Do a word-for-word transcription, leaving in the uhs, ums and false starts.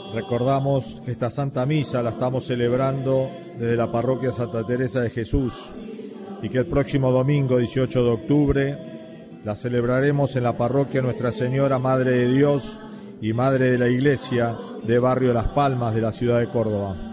Recordamos que esta Santa Misa la estamos celebrando desde la Parroquia Santa Teresa de Jesús y que el próximo domingo, dieciocho de octubre, la celebraremos en la Parroquia Nuestra Señora Madre de Dios y Madre de la Iglesia de Barrio Las Palmas de la ciudad de Córdoba.